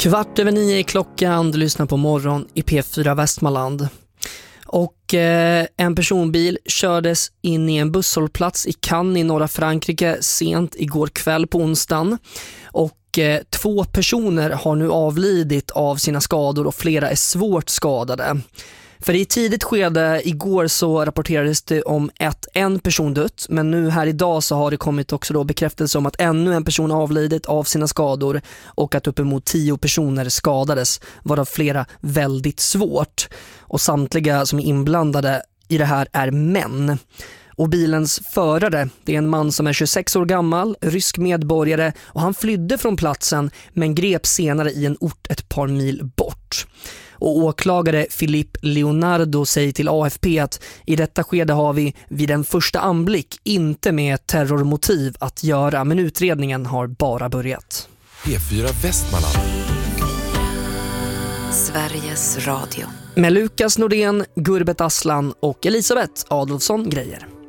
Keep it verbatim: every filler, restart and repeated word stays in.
Kvart över nio i klockan, du lyssnar på morgon i P fyra Västmanland. Och eh, en personbil kördes in i en busshållplats i Cannes i norra Frankrike sent igår kväll på onsdagen. Och eh, två personer har nu avlidit av sina skador och flera är svårt skadade. För i tidigt skede igår så rapporterades det om att en person dött, men nu här idag så har det kommit också då bekräftelse om att ännu en person avlidit av sina skador och att uppemot tio personer skadades, varav flera väldigt svårt. Och samtliga som är inblandade i det här är män. Och bilens förare, det är en man som är tjugosex år gammal, rysk medborgare, och han flydde från platsen men greps senare i en ort ett par mil bort. Och åklagare Philippe Leonardo säger till A F P att i detta skede har vi vid en första anblick inte med terrormotiv att göra, men utredningen har bara börjat. P fyra Västmanland. Sveriges Radio. Med Lukas Nordén, Gurbet Aslan och Elisabeth Adolfsson Grejer.